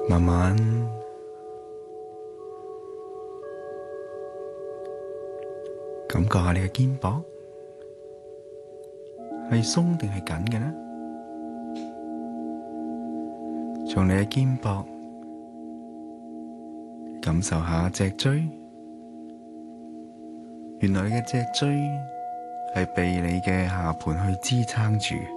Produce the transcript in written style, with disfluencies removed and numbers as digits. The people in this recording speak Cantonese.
慢慢感覺下你嘅肩膊係鬆定係緊嘅呢？從你嘅肩膊感受下脊椎，原來你嘅脊椎係被你嘅下盤去支撐住。